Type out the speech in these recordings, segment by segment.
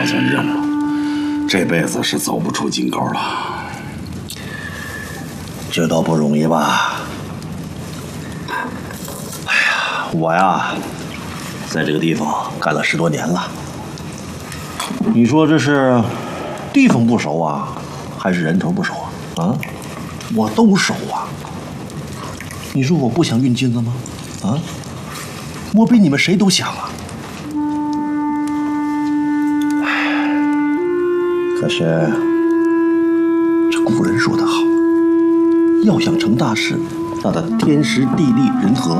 我算认了，这辈子是走不出井沟了。 这倒不容易吧？哎呀，我呀，在这个地方干了10多年了。你说这是地方不熟啊，还是人头不熟啊？啊，我都熟啊。你说我不想运金子吗？啊，我比你们谁都想啊。可是这古人说得好，要想成大事，那得天时地利人和。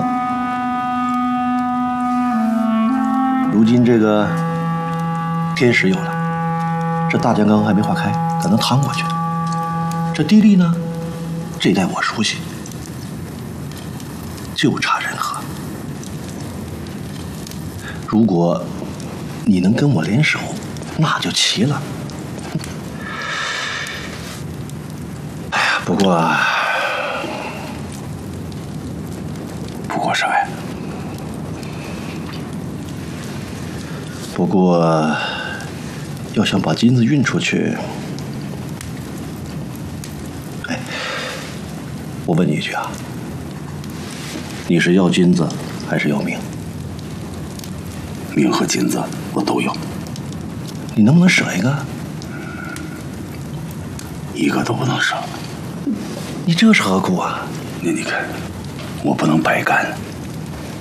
如今这个天时有了，这大江刚还没化开，可能趟过去。这地利呢，这一带我熟悉，就差人和。如果你能跟我联手，那就齐了。哎呀，不过啥呀？ 不过要想把金子运出去，哎，我问你一句啊，你是要金子还是要命？ 命和金子我都要。 你能不能舍一个？ 一个都不能舍。 你这是何苦啊？ 你看，我不能白干。